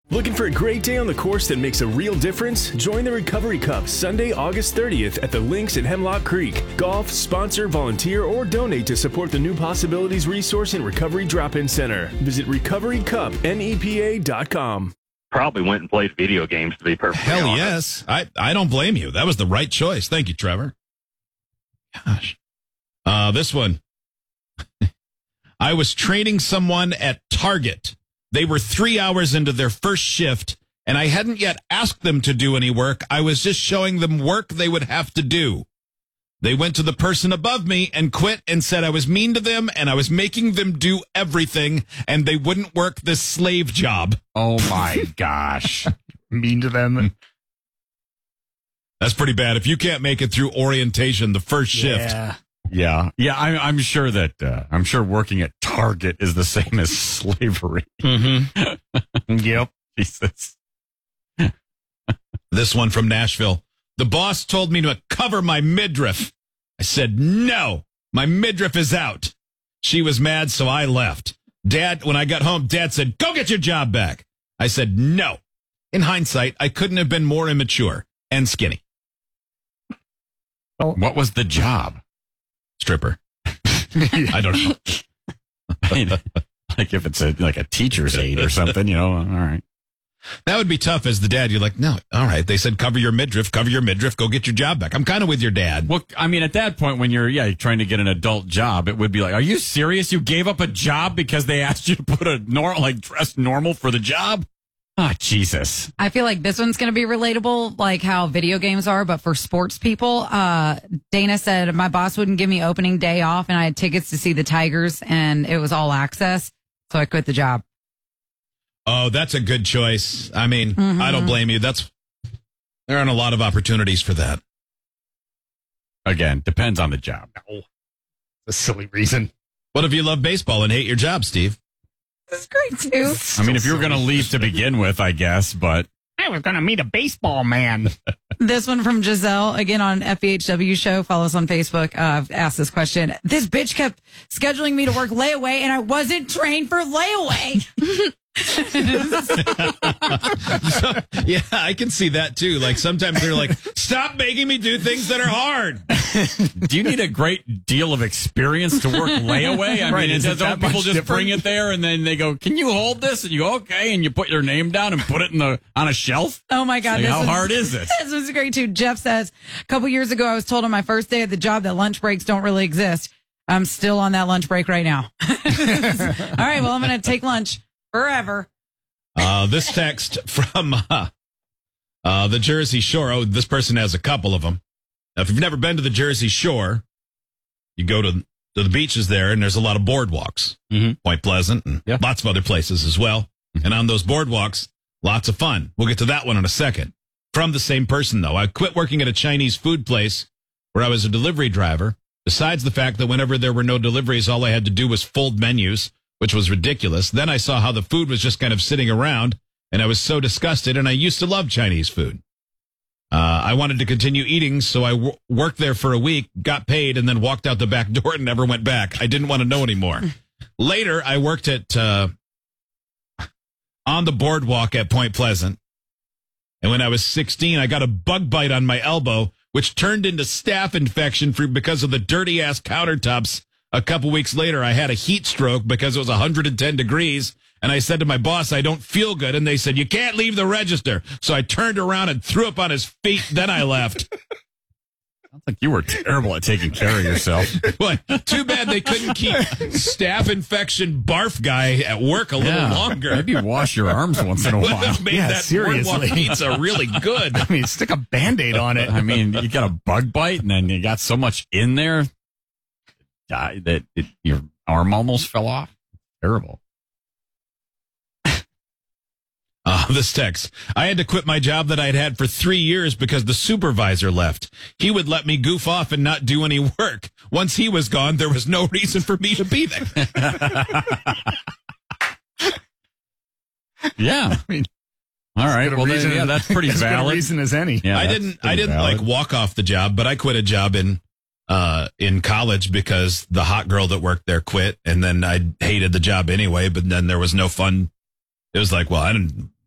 Looking for a great day on the course that makes a real difference? Join the Recovery Cup Sunday, August 30th at the Links at Hemlock Creek. Golf, sponsor, volunteer, or donate to support the New Possibilities Resource and Recovery Drop-In Center. Visit recoverycupnepa.com. Probably went and played video games, to be perfectly honest. Hell yes. I don't blame you. That was the right choice. Thank you, Trevor. Gosh. This one. I was training someone at Target. They were 3 hours into their first shift, and I hadn't yet asked them to do any work. I was just showing them work they would have to do. They went to the person above me and quit and said I was mean to them and I was making them do everything and they wouldn't work this slave job. Oh, my gosh. Mean to them. That's pretty bad. If you can't make it through orientation, the first shift. Yeah. I'm sure that I'm sure working at Target is the same as slavery. Mm-hmm. Yep. Jesus. This one from Nashville. The boss told me to cover my midriff. I said, no, my midriff is out. She was mad, so I left. When I got home, Dad said, go get your job back. I said, no. In hindsight, I couldn't have been more immature and skinny. What was the job? Stripper. I don't know. Like if it's like a teacher's aide or something, all right. That would be tough as the dad. You're like, no, all right. They said cover your midriff, go get your job back. I'm kind of with your dad. Well, I mean, at that point when you're trying to get an adult job, it would be like, are you serious? You gave up a job because they asked you to put dress normal for the job? Oh, Jesus. I feel like this one's going to be relatable, like how video games are, but for sports people. Dana said, my boss wouldn't give me opening day off, and I had tickets to see the Tigers, and it was all access, so I quit the job. Oh, that's a good choice. I mean, I don't blame you. There aren't a lot of opportunities for that. Again, depends on the job. No. A silly reason. What if you love baseball and hate your job, Steve? That's great, too. I mean, if you were going to leave to begin with, I guess, but I was going to meet a baseball man. This one from Giselle, again on FBHW show. Follow us on Facebook. I've asked this question. This bitch kept scheduling me to work layaway, and I wasn't trained for layaway. Yeah, I can see that too. Like sometimes they're like, stop making me do things that are hard. Do you need a great deal of experience to work layaway? I mean, don't people just bring it there and then they go, can you hold this? And you go, okay. And you put your name down and put it on a shelf. Oh my God. Like, how hard is this? This was great too. Jeff says, a couple years ago, I was told on my first day at the job that lunch breaks don't really exist. I'm still on that lunch break right now. All right. Well, I'm going to take lunch forever. This text from the Jersey Shore. Oh, this person has a couple of them. Now, if you've never been to the Jersey Shore, you go to the beaches there, and there's a lot of boardwalks. Point Pleasant and lots of other places as well. And on those boardwalks, lots of fun. We'll get to that one in a second. From the same person, though. I quit working at a Chinese food place where I was a delivery driver. Besides the fact that whenever there were no deliveries, all I had to do was fold menus, which was ridiculous. Then I saw how the food was just kind of sitting around, and I was so disgusted, and I used to love Chinese food. I wanted to continue eating, so I worked there for a week, got paid, and then walked out the back door and never went back. I didn't want to know anymore. Later, I worked at on the boardwalk at Point Pleasant, and when I was 16, I got a bug bite on my elbow, which turned into staph infection because of the dirty-ass countertops. A couple weeks later, I had a heat stroke because it was 110 degrees, and I said to my boss, I don't feel good, and they said, you can't leave the register. So I turned around and threw up on his feet, then I left. Sounds like you were terrible at taking care of yourself. Well, too bad they couldn't keep staph infection barf guy at work a little longer. Maybe wash your arms once in a Would while. have made that boardwalk pizza really good. I mean, stick a Band-Aid on it. I mean, you got a bug bite, and then you got so much in there that your arm almost fell off. Terrible. This text. I had to quit my job that I'd had for 3 years because the supervisor left. He would let me goof off and not do any work. Once he was gone, there was no reason for me to be there. Yeah. I mean, all right. Well, then, that's pretty as valid. Good a reason as any. Yeah, I didn't like walk off the job, but I quit a job in college because the hot girl that worked there quit, and then I hated the job anyway, but then there was no fun. It was like, well,